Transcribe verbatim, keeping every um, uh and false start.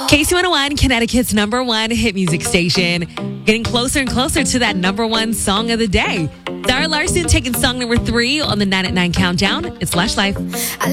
K C one oh one, Connecticut's number one hit music station. Getting closer and closer to that number one song of the day. Zara Larsson taking song number three on the nine at nine countdown. It's Lush Life. I